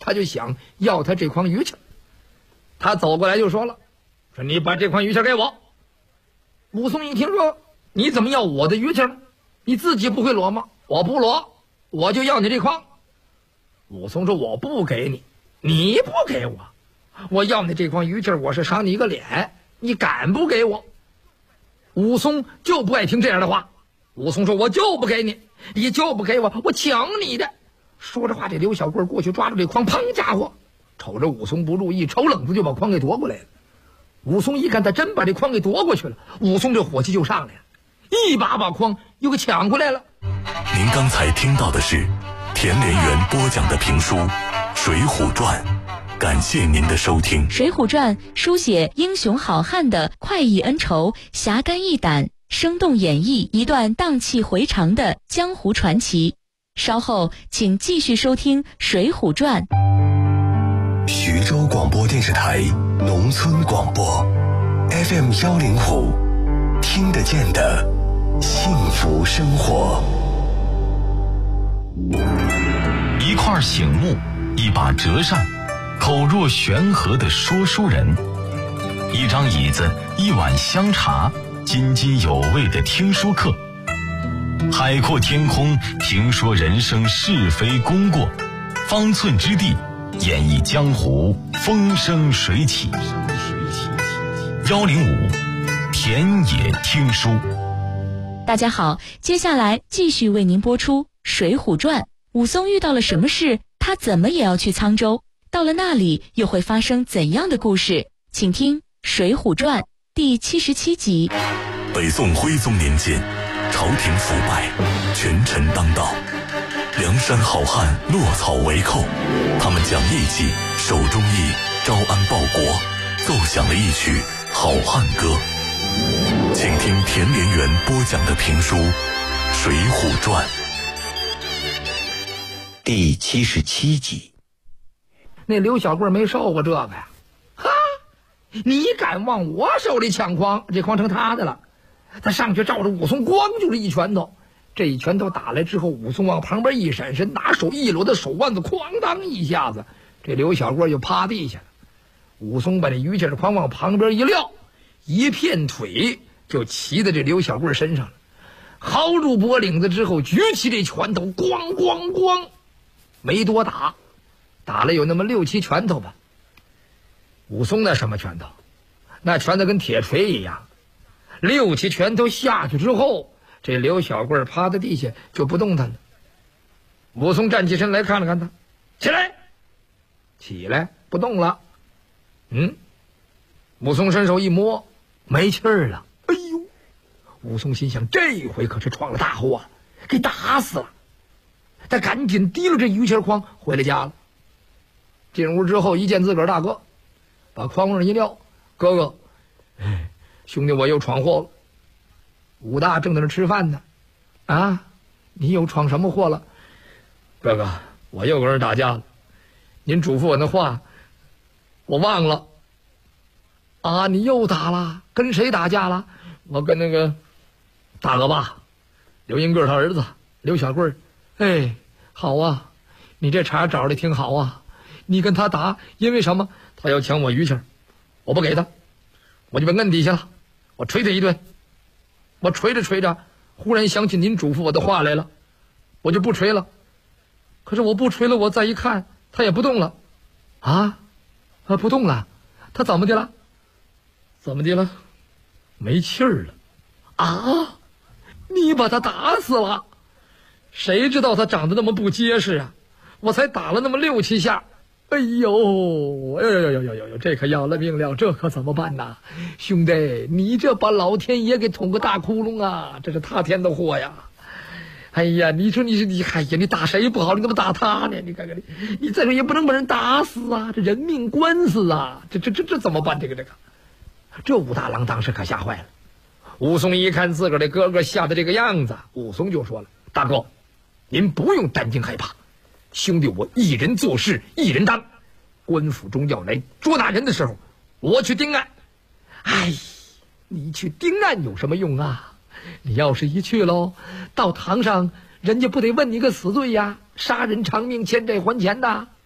他就想要他这筐鱼钱。他走过来就说了，说你把这筐鱼钱给我。武松一听说你怎么要我的鱼钱呢？你自己不会裸吗？我不裸，我就要你这筐。武松说我不给你，你不给我，我要你这筐鱼钱，我是赏你一个脸，你敢不给我？武松就不爱听这样的话。武松说我就不给你，你就不给我，我抢你的。说着话，这刘小贵过去抓住这筐，砰家伙，瞅着武松不注意，抽冷子就把筐给夺过来了。武松一看他真把这筐给夺过去了，武松这火气就上来了，一把把筐又给抢回来了。 您刚才听到的是田连元播讲的评书《水浒传》，感谢您的收听。 《水浒传》书写英雄好汉的快意恩仇，侠肝义胆，生动演绎一段荡气回肠的江湖传奇。稍后请继续收听《水浒传》。 徐州广播电视台农村广播 FM105，听得见的幸福生活。 一块醒目，一把折扇，口若悬河的说书人，一张椅子，一碗香茶，津津有味的听书课。海阔天空，评说人生是非功过，方寸之地，演绎江湖风生水起。105田野听书。 大家好，接下来继续为您播出《水浒传》。武松遇到了什么事？他怎么也要去沧州？到了那里又会发生怎样的故事？请听《水浒传》第77集。 北宋徽宗年间，朝廷腐败，权臣当道，梁山好汉落草为寇，他们讲义气，守忠义，招安报国，奏响了一曲好汉歌。请听田连元播讲的评书《水浒传》第77集。 那刘小贵没受过这个呀，哈，你敢往我手里抢筐，这筐成他的了。他上去照着武松咣就是一拳头，这一拳头打来之后，武松往旁边一闪身，拿手一搂的手腕子，哐当一下子，这刘小贵就趴地下了。武松把这于谦的筐往旁边一撂，一片腿就骑在这刘小贵身上了，薅住脖领子之后，举起这拳头，咣咣咣，没多打，打了有那么6、7拳头吧。武松那什么拳头？那拳头跟铁锤一样。6、7拳头下去之后，这刘小贵趴在地下就不动弹了。武松站起身来看了看他，起来，起来，不动了。武松伸手一摸，没气儿了。哎呦！武松心想，这回可是闯了大祸了，给打死了。他赶紧提了这于谦筐回了家了。进屋之后，一见自个儿大哥，把筐上一撂，哥哥，兄弟我又闯祸了。武大正在那吃饭呢，啊，你又闯什么祸了？哥哥，我又跟人打架了，您嘱咐我那话我忘了。啊，你又打了？跟谁打架了？我跟那个大恶霸刘英个他儿子刘小贵。哎，好啊，你这茬找的挺好啊。你跟他打，因为什么？他要抢我于谦，我不给他，我就把摁底下了，我捶他一顿。我捶着捶着，忽然想起您嘱咐我的话来了，我就不捶了。可是我不捶了，我再一看，他也不动了。啊，不动了？他怎么的了？怎么的了？没气儿了。啊，你把他打死了？谁知道他长得那么不结实啊？我才打了那么6、7下。哎呦，这可要了命了，这可怎么办呐？兄弟，你这把老天爷给捅个大窟窿啊，这是他添的祸呀。哎呀，你说你哎呀，你打谁不好，你怎么打他呢？你看看你再说也不能把人打死啊，这人命官司啊，这怎么办？这武大郎当时可吓坏了。武松一看自个儿的哥哥吓得这个样子，武松就说了：“大哥，您不用担惊害怕，兄弟我一人做事一人当，官府中要来捉拿人的时候，我去盯案。哎，你去盯案有什么用啊？你要是一去喽，到堂上人家不得问你个死罪呀，杀人偿命，欠债还钱的。